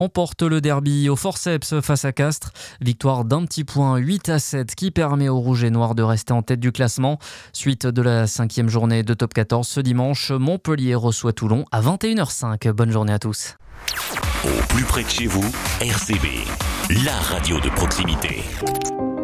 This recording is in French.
emporte le derby au forceps face à Castres. Victoire d'un petit point, 8-7, qui permet aux Rouges et Noirs de rester en tête du classement. Suite de la 5e journée de Top 14 ce dimanche, Montpellier reçoit Toulon à 21h05. Bonne journée à tous. Au plus près de chez vous, RCB, la radio de proximité.